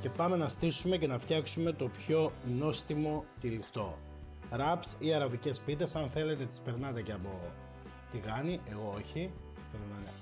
και πάμε να στήσουμε και να φτιάξουμε το πιο νόστιμο τυλιχτό. Ράψ ή αραβικές πίτες, αν θέλετε τις περνάτε και από τηγάνι, εγώ όχι. Θέλω να είναι